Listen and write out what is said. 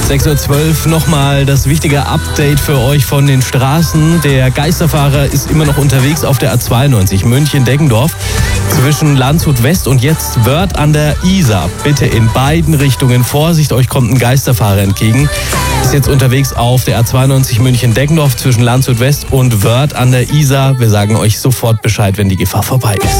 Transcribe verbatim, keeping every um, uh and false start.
sechs Uhr zwölf nochmal das wichtige Update für euch von den Straßen. Der Geisterfahrer ist immer noch unterwegs auf der A zweiundneunzig München-Deggendorf zwischen Landshut West und jetzt Wörth an der Isar. Bitte in beiden Richtungen Vorsicht, euch kommt ein Geisterfahrer entgegen. Ist jetzt unterwegs auf der A zweiundneunzig München-Deggendorf zwischen Landshut West und Wörth an der Isar. Wir sagen euch sofort Bescheid, wenn die Gefahr vorbei ist.